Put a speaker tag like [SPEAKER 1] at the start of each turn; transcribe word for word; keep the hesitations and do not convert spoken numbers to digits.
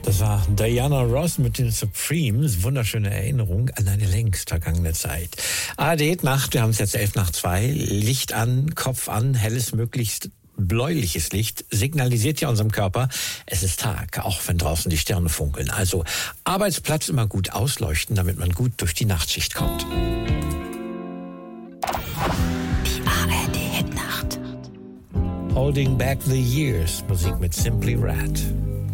[SPEAKER 1] Das war Diana Ross mit den Supremes. Wunderschöne Erinnerung an eine längst vergangene Zeit. A R D Nacht, wir haben es jetzt elf nach zwei. Licht an, Kopf an, helles, möglichst bläuliches Licht signalisiert ja unserem Körper, es ist Tag, auch wenn draußen die Sterne funkeln. Also Arbeitsplatz immer gut ausleuchten, damit man gut durch die Nachtschicht kommt.
[SPEAKER 2] Die A R D Nacht.
[SPEAKER 1] Holding Back the Years, Musik mit Simply Red.